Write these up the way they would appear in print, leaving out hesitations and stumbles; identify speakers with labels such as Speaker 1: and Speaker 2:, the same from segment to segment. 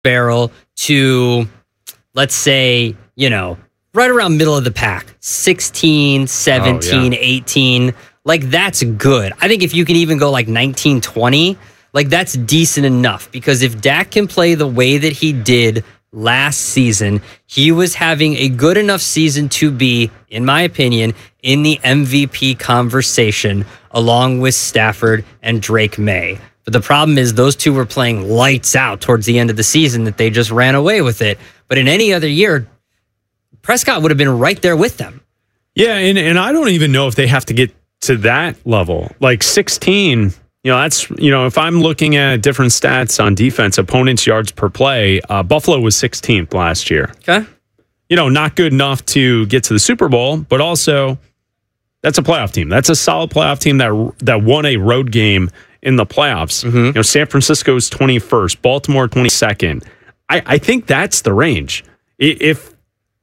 Speaker 1: barrel to, let's say, right around middle of the pack, 16, 17, 18. Like, that's good. I think if you can even go like 19, 20, like, that's decent enough. Because if Dak can play the way that he did last season, he was having a good enough season to be, in my opinion, in the MVP conversation along with Stafford and Drake May. But the problem is those two were playing lights out towards the end of the season that they just ran away with it. But in any other year, Prescott would have been right there with them.
Speaker 2: Yeah, and I don't even know if they have to get to that level. Like 16, that's, if I'm looking at different stats on defense, opponents' yards per play, Buffalo was 16th last year.
Speaker 1: Okay.
Speaker 2: Not good enough to get to the Super Bowl, but also that's a playoff team. That's a solid playoff team that won a road game in the playoffs.
Speaker 1: Mm-hmm.
Speaker 2: San Francisco's 21st, Baltimore 22nd. I think that's the range. If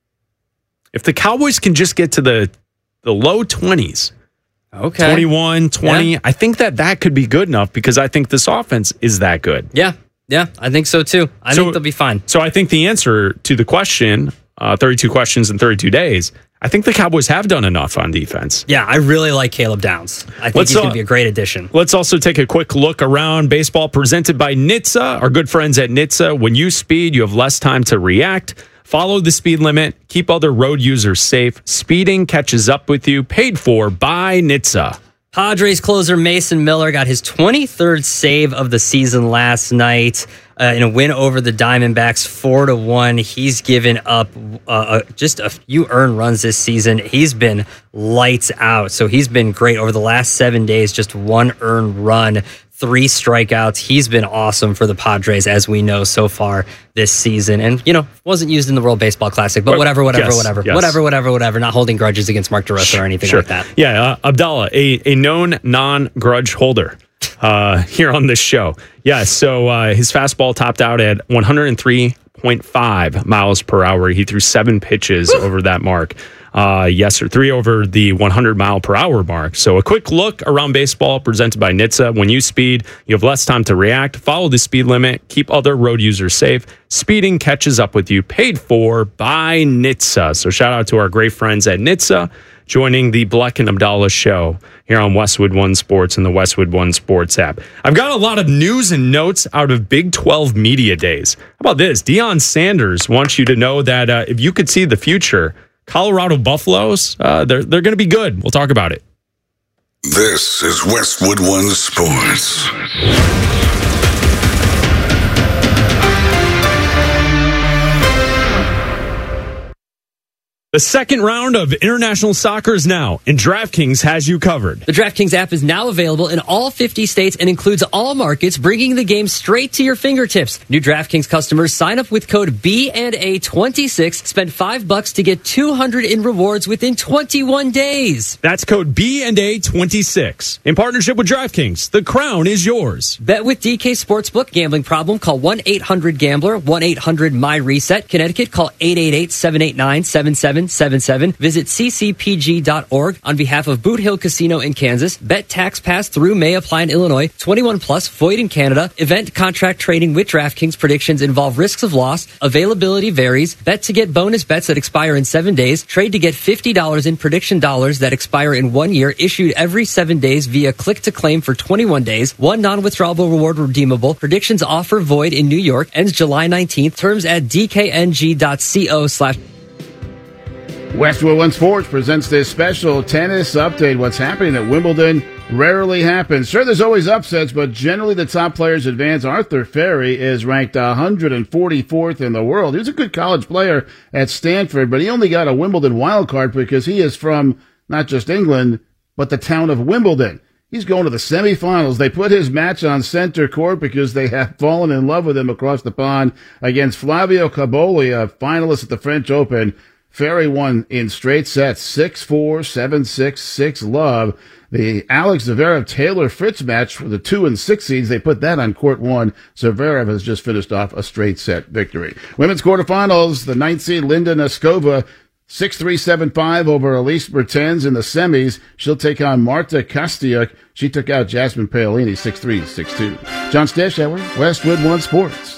Speaker 2: the Cowboys can just get to the low 20s,
Speaker 1: okay,
Speaker 2: 21, 20, I think that could be good enough because I think this offense is that good.
Speaker 1: Yeah, I think so too. I think they'll be fine.
Speaker 2: So I think the answer to the question, 32 questions in 32 days, I think the Cowboys have done enough on defense.
Speaker 1: Yeah, I really like Caleb Downs. I think he's going to be a great addition.
Speaker 2: Let's also take a quick look around baseball presented by NHTSA, our good friends at NHTSA. When you speed, you have less time to react. Follow the speed limit. Keep other road users safe. Speeding catches up with you. Paid for by NHTSA.
Speaker 1: Padres closer Mason Miller got his 23rd save of the season last night in a win over the Diamondbacks 4-1. He's given up just a few earned runs this season. He's been lights out. So he's been great over the last 7 days. Just one earned run, 3 strikeouts. He's been awesome for the Padres, as we know so far this season. And, wasn't used in the World Baseball Classic, but whatever. Yes. Not holding grudges against Mark DeRosa or anything like that. Yeah,
Speaker 2: Abdallah, a known non-grudge holder here on this show. Yeah, so his fastball topped out at 103.5 miles per hour. He threw 7 pitches over that mark. Yes, or 3 over the 100-mile-per-hour mark. So a quick look around baseball presented by NHTSA. When you speed, you have less time to react. Follow the speed limit. Keep other road users safe. Speeding catches up with you. Paid for by NHTSA. So shout out to our great friends at NHTSA joining the Bleck and Abdallah show here on Westwood One Sports and the Westwood One Sports app. I've got a lot of news and notes out of Big 12 Media Days. How about this? Deion Sanders wants you to know that if you could see the future, Colorado Buffaloes, they're going to be good. We'll talk about it.
Speaker 3: This is Westwood One Sports.
Speaker 2: The second round of international soccer is now, and DraftKings has you covered.
Speaker 1: The DraftKings app is now available in all 50 states and includes all markets, bringing the game straight to your fingertips. New DraftKings customers sign up with code B&A26, spend $5 to get $200 in rewards within 21 days.
Speaker 2: That's code B&A26. In partnership with DraftKings, the crown is yours.
Speaker 1: Bet with DK Sportsbook. Gambling problem? Call 1-800-GAMBLER, 1-800-MY-RESET. Connecticut, call 888-789-7777. Visit ccpg.org on behalf of Boot Hill Casino in Kansas. Bet tax pass through may apply in Illinois. 21 plus, void in Canada. Event contract trading with DraftKings. Predictions involve risks of loss. Availability varies. Bet to get bonus bets that expire in 7 days. Trade to get $50 in prediction dollars that expire in 1 year. Issued every 7 days via click to claim for 21 days. One non-withdrawable reward redeemable. Predictions offer void in New York. Ends July 19th. Terms at dkng.co/.
Speaker 4: Westwood One Sports presents this special tennis update. What's happening at Wimbledon rarely happens. Sure, there's always upsets, but generally the top players advance. Arthur Ferry is ranked 144th in the world. He was a good college player at Stanford, but he only got a Wimbledon wildcard because he is from not just England, but the town of Wimbledon. He's going to the semifinals. They put his match on center court because they have fallen in love with him across the pond against Flavio Caboli, a finalist at the French Open. Ferry won in straight sets, 6-4, 7-6, 6-love. The Alex Zverev-Taylor Fritz match for the 2 and 6 seeds, they put that on court 1. Zverev has just finished off a straight set victory. Women's quarterfinals, the 9th seed Linda Neskova, 6-3, 7-5 over Elise Mertens in the semis. She'll take on Marta Kostyuk. She took out Jasmine Paolini, 6-3, 6-2. John Stashower, Westwood One Sports.